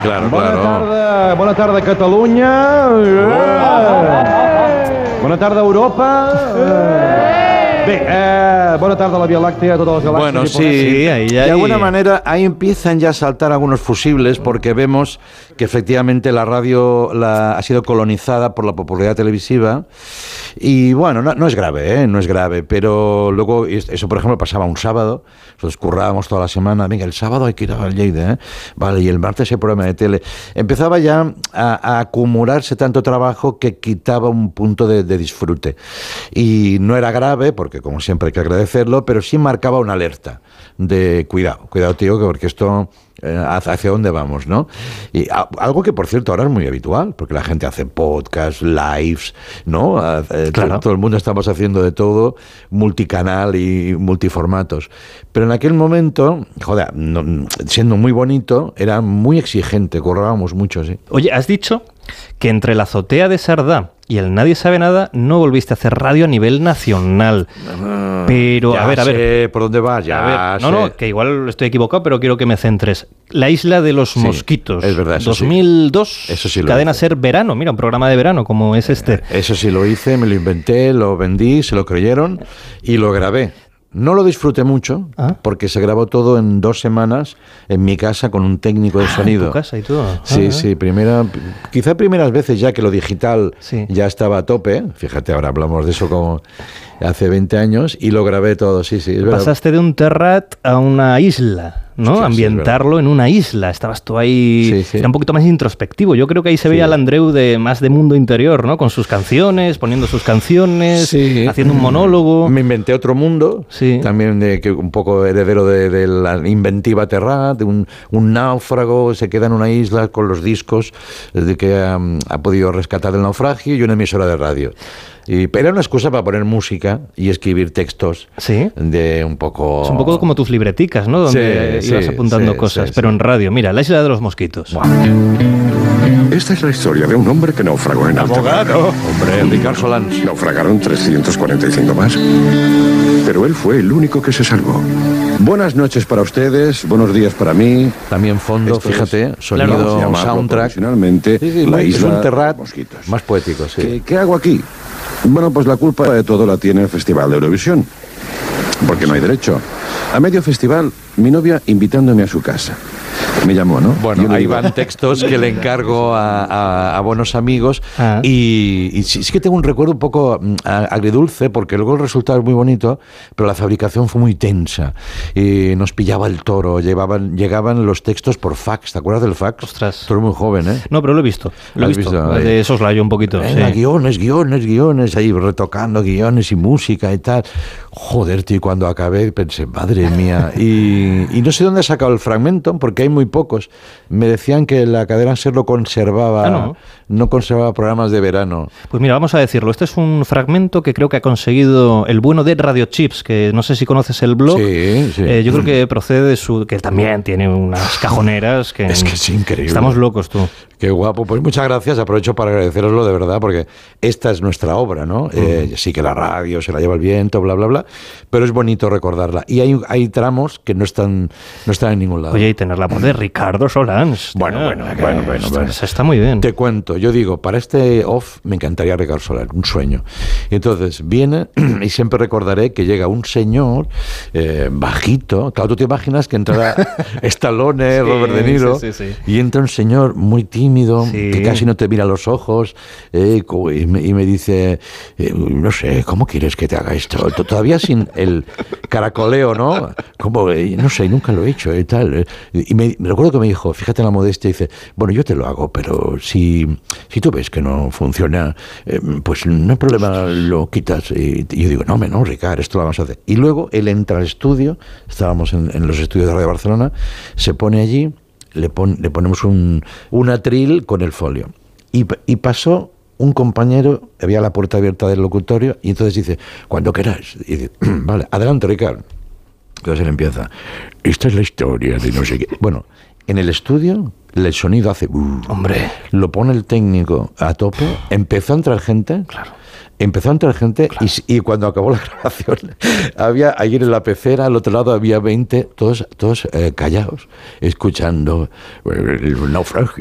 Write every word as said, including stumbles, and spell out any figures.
Claro, Bona claro. tarda, bona tarda Catalunya. Eh. Bona tarda Europa. Eh. Bé, eh, bona tarda la Via Làctea, a totes les galàxies. Bueno, i sí, planets. Sí, ahí, de ahí. alguna manera ahí empiezan ya a saltar algunos fusibles porque vemos que efectivamente la radio la, ha sido colonizada por la popularidad televisiva y bueno, no, no es grave, ¿eh? No es grave, pero luego eso por ejemplo pasaba un sábado, nosotros currábamos toda la semana, venga, el sábado hay que ir al Lleida, ¿eh? Vale, y el martes hay programa de tele. Empezaba ya a, a acumularse tanto trabajo que quitaba un punto de, de disfrute y no era grave porque que como siempre hay que agradecerlo, pero sí marcaba una alerta de cuidado, cuidado tío, porque esto eh, hacia dónde vamos, ¿no? Y a, algo que por cierto ahora es muy habitual, porque la gente hace podcasts, lives, ¿no? Eh, claro. todo, todo el mundo estamos haciendo de todo, multicanal y multiformatos. Pero en aquel momento, joder, no, siendo muy bonito, era muy exigente, currábamos mucho, sí. Oye, has dicho que entre la azotea de Sardá y el Nadie Sabe Nada no volviste a hacer radio a nivel nacional. Ah, Pero, ya a ver, a ver. sé por dónde vas, ya A ver, no, sé. no, que igual estoy equivocado, pero quiero que me centres. La Isla de los Sí, Mosquitos. es verdad, eso dos mil dos. sí. Eso sí lo Cadena hice. Ser Verano. Mira, un programa de verano como es este. Eso sí lo hice, me lo inventé, lo vendí, se lo creyeron y lo grabé. No lo disfruté mucho, ¿Ah? porque se grabó todo en dos semanas en mi casa con un técnico de Ah, sonido. en tu casa y todo. Sí, Ah, sí, primera, quizá primeras veces ya que lo digital Sí. ya estaba a tope. Fíjate, ahora hablamos de eso como hace veinte años y lo grabé todo, sí, sí. Es verdad. Pasaste de un terrat a una isla, ¿no? Hostia, sí, Ambientarlo en una isla. Estabas tú ahí... Sí, sí. Era un poquito más introspectivo. Yo creo que ahí se veía Sí. al Andreu de más de mundo interior, ¿no? Con sus canciones, poniendo sus canciones, Sí. haciendo un monólogo. Me inventé otro mundo, Sí. también de que un poco heredero de, de la inventiva Terrat, de un, un náufrago se queda en una isla con los discos de que ha, ha podido rescatar del naufragio y una emisora de radio. Y, pero era una excusa para poner música y escribir textos Sí. de un poco... Es un poco como tus libreticas, ¿no? Donde Sí, ibas sí, apuntando sí, cosas. sí, pero sí. en radio. Mira, La Isla de los Mosquitos. Esta es la historia de un hombre que naufragó en alta mar. Hombre, Ricard Solans. Naufragaron trescientos cuarenta y cinco más. Pero él fue el único que se salvó. Buenas noches para ustedes, buenos días para mí. También fondo, Esto fíjate, es, sonido, vamos a llamarlo soundtrack. profesionalmente, Sí, sí, la muy- es isla un Terrat de Mosquitos. más poético, sí. ¿Qué, qué hago aquí? Bueno, pues la culpa de todo la tiene el Festival de Eurovisión. Porque no hay derecho. A medio festival, mi novia invitándome a su casa. Me llamó, ¿no? Bueno, Yo le ahí digo, van textos que le encargo a, a- a buenos amigos Ah. y, y sí, sí que tengo un recuerdo un poco mm, a- agridulce porque luego el resultado es muy bonito, pero la fabricación fue muy tensa y nos pillaba el toro, llevaban, llegaban los textos por fax, ¿te acuerdas del fax? Ostras. Tú eres muy joven, ¿eh? No, pero lo he visto. Lo he ¿Has visto. visto? De soslayo un poquito. Venga, Sí. guiones, guiones, guiones, ahí retocando guiones y música y tal. Joder, tío, cuando acabé pensé, madre mía. Y, y no sé dónde he sacado el fragmento, porque hay muy pocos. Me decían que la cadena SER lo conservaba, Ah, ¿no? no conservaba programas de verano. Pues mira, vamos a decirlo. Este es un fragmento que creo que ha conseguido el bueno de Radio Chips, que no sé si conoces el blog. Sí, sí. Eh, yo creo que procede de su... que también tiene unas cajoneras que... Es que es increíble. Estamos locos, tú. Qué guapo. Pues muchas gracias. Aprovecho para agradeceroslo de verdad, porque esta es nuestra obra, ¿no? Eh, sí que la radio se la lleva el viento, bla, bla, bla, pero es bonito recordarla. Y hay, hay tramos que no están, no están en ningún lado. Oye, y tener la voz de Ricardo Solans. Bueno, tío, bueno, que bueno, bueno, está, bueno. está muy bien. Te cuento, yo digo, para este off me encantaría Ricardo Soler, un sueño. Y entonces viene, y siempre recordaré que llega un señor eh, bajito. Claro, tú te imaginas que entrará Stallone, Sí, Robert De Niro, sí, sí, sí. y entra un señor muy tímido, Sí. que casi no te mira a los ojos, eh, co- y, me, y me dice, eh, no sé, ¿cómo quieres que te haga esto? T- Todavía sin el caracoleo, ¿no? Como, eh, no sé, nunca lo he hecho y tal. eh. Y me, me recuerdo que me dijo, fíjate en la modestia, dice, bueno, yo te lo hago, pero si, si tú ves que no funciona, eh, pues no hay problema, lo quitas. Y, y yo digo, no, me no, Ricard, esto lo vamos a hacer. Y luego él entra al estudio, estábamos en, en los estudios de Radio Barcelona, se pone allí, le, pon, le ponemos un, un atril con el folio. Y, y pasó un compañero, había la puerta abierta del locutorio, y entonces dice, cuando queráis. Y dice, vale, adelante, Ricard. Entonces él empieza, esta es la historia de no sé qué. Bueno, en el estudio el sonido hace... Uh, Hombre. Lo pone el técnico a tope, empezó a entrar gente... Claro. empezó a entrar gente claro. y, y cuando acabó la grabación había ayer en la pecera al otro lado había veinte, todos, todos eh, callados, escuchando el naufragio